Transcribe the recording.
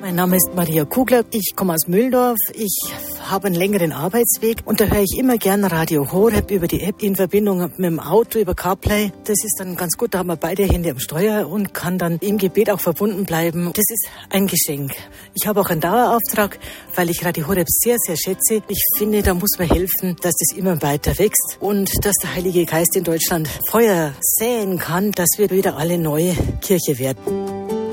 Mein Name ist Maria Kugler. Ich komme aus Mühldorf. Ich habe einen längeren Arbeitsweg und da höre ich immer gern Radio Horeb über die App in Verbindung mit dem Auto über CarPlay. Das ist dann ganz gut, da haben wir beide Hände am Steuer und kann dann im Gebet auch verbunden bleiben. Das ist ein Geschenk. Ich habe auch einen Dauerauftrag, weil ich Radio Horeb sehr, sehr schätze. Ich finde, da muss man helfen, dass das immer weiter wächst und dass der Heilige Geist in Deutschland Feuer säen kann, dass wir wieder alle neue Kirche werden.